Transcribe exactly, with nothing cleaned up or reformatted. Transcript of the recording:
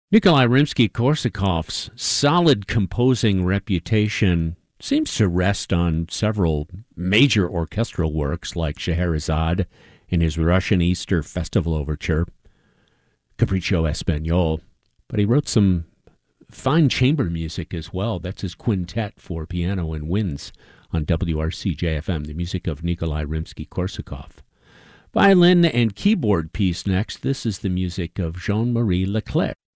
Nikolai Rimsky-Korsakov's solid composing reputation seems to rest on several major orchestral works like Scheherazade in his Russian Easter Festival Overture, Capriccio Espagnol, but he wrote some fine chamber music as well. That's his quintet for piano and winds on W R C J F M, the music of Nikolai Rimsky-Korsakov. Violin and keyboard piece next. This is the music of Jean-Marie Leclerc.